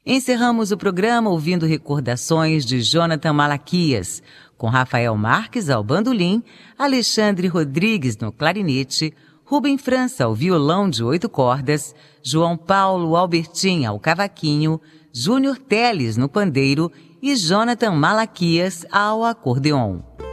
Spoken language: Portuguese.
Encerramos o programa ouvindo recordações de Jonathan Malaquias, com Rafael Marques ao bandolim, Alexandre Rodrigues no clarinete, Rubem França ao violão de 8 cordas, João Paulo Albertin ao cavaquinho, Júnior Teles no pandeiro e Jonathan Malaquias ao acordeon.